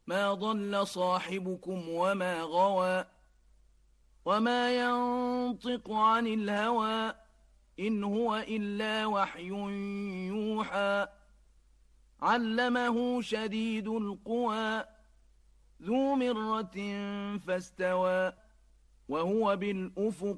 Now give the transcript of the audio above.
ما ضل صاحبكم وما غوى وما ينطق عن الهوى إن هو إلا وحي يوحى علمه شديد القوى ذو مرة فاستوى وهو بالأفق